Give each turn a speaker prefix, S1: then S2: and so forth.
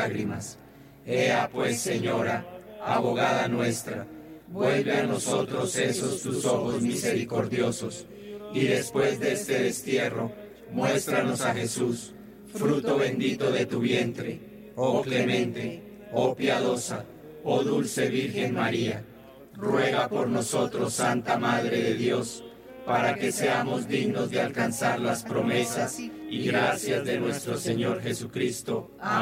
S1: lágrimas. Ea pues, Señora, abogada nuestra, vuelve a nosotros esos tus ojos misericordiosos, y después de este destierro, muéstranos a Jesús, fruto bendito de tu vientre, oh clemente, oh piadosa, oh dulce Virgen María. Ruega por nosotros, Santa Madre de Dios, para que seamos dignos de alcanzar las promesas y gracias de nuestro Señor Jesucristo. Amén.